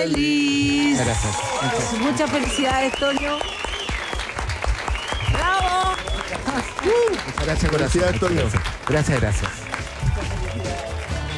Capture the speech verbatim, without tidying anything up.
feliz. Gracias. Muchas, Muchas felicidades, Toño. ¡Bravo! muchas gracias, corazón. Felicidades, Toño. Gracias, gracias.